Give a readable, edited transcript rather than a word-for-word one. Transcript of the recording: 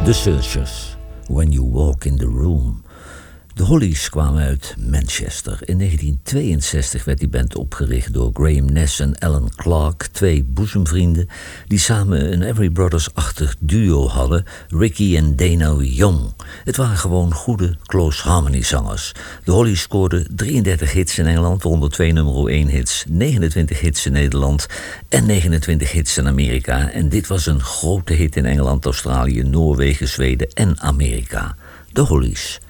The Searchers, When You Walk in the Room. De Hollies kwamen uit Manchester. In 1962 werd die band opgericht door Graham Nash en Alan Clark, twee boezemvrienden die samen een Everly Brothers-achtig duo hadden, Ricky en Dano Young. Het waren gewoon goede close harmony zangers. De Hollies scoorden 33 hits in Engeland, 102 nummer 1 hits, 29 hits in Nederland en 29 hits in Amerika. En dit was een grote hit in Engeland, Australië, Noorwegen, Zweden en Amerika. De Hollies.